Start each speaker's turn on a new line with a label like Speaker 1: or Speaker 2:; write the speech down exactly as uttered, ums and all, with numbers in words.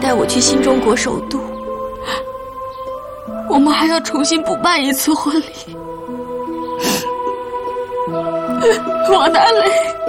Speaker 1: 带我去新中国首都，我们还要重新补办一次婚礼。王大雷。